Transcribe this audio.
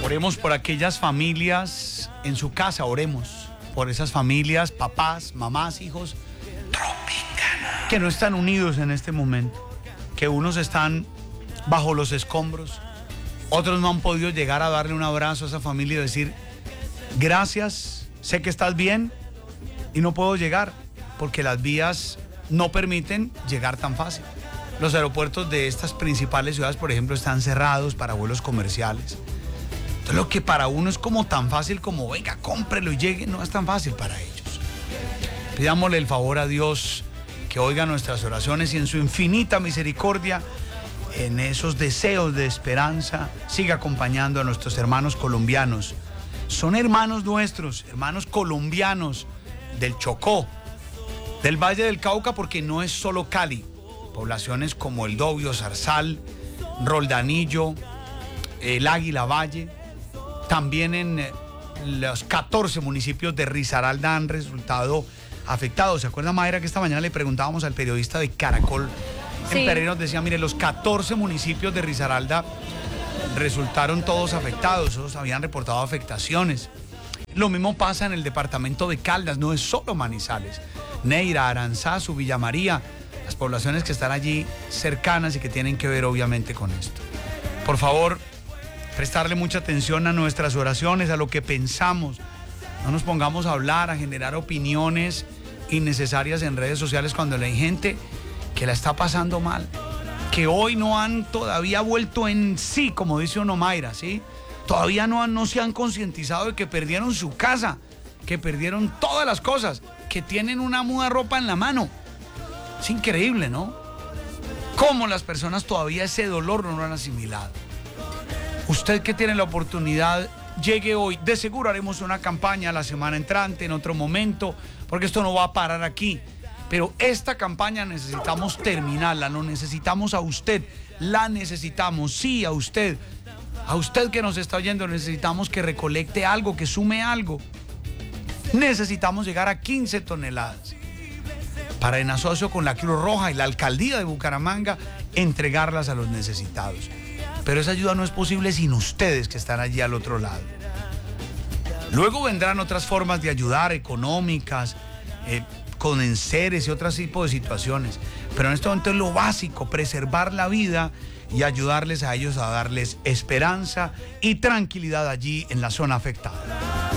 Oremos por aquellas familias en su casa, oremos por esas familias, papás, mamás, hijos, que no están unidos en este momento, que unos están bajo los escombros, otros no han podido llegar a darle un abrazo a esa familia y decir, gracias, sé que estás bien y no puedo llegar porque las vías no permiten llegar tan fácil. Los aeropuertos de estas principales ciudades, por ejemplo, están cerrados para vuelos comerciales. Entonces, lo que para uno es como tan fácil como, venga, cómprelo y llegue, no es tan fácil para ellos. Pidámosle el favor a Dios que oiga nuestras oraciones y en su infinita misericordia, en esos deseos de esperanza, siga acompañando a nuestros hermanos colombianos. Son hermanos nuestros, hermanos colombianos del Chocó, del Valle del Cauca, porque no es solo Cali. Poblaciones como El Dobio, Zarzal, Roldanillo, el Águila Valle, también en los 14 municipios de Risaralda han resultado afectados. ¿Se acuerda, Mayra, que esta mañana le preguntábamos al periodista de Caracol en Pereira? Nos decía, mire, los 14 municipios de Risaralda resultaron todos afectados, todos habían reportado afectaciones. Lo mismo pasa en el departamento de Caldas, no es solo Manizales. Neira, Aranzazu, Villa María, las poblaciones que están allí cercanas y que tienen que ver obviamente con esto. Por favor, prestarle mucha atención a nuestras oraciones, a lo que pensamos. No nos pongamos a hablar, a generar opiniones innecesarias en redes sociales cuando hay gente que la está pasando mal, que hoy no han todavía vuelto en sí, como dice uno, Mayra, ¿sí? Todavía no se han concientizado de que perdieron su casa, que perdieron todas las cosas, que tienen una muda de ropa en la mano. Es increíble, ¿no? Cómo las personas todavía ese dolor no lo han asimilado. Usted que tiene la oportunidad, llegue hoy. De seguro haremos una campaña la semana entrante, en otro momento, porque esto no va a parar aquí. Pero esta campaña necesitamos terminarla, no necesitamos a usted, la necesitamos, sí, a usted que nos está oyendo, necesitamos que recolecte algo, que sume algo. Necesitamos llegar a 15 toneladas para, en asocio con la Cruz Roja y la Alcaldía de Bucaramanga, entregarlas a los necesitados. Pero esa ayuda no es posible sin ustedes que están allí al otro lado. Luego vendrán otras formas de ayudar, económicas, con enseres y otro tipo de situaciones. Pero en este momento es lo básico, preservar la vida y ayudarles a ellos a darles esperanza y tranquilidad allí en la zona afectada.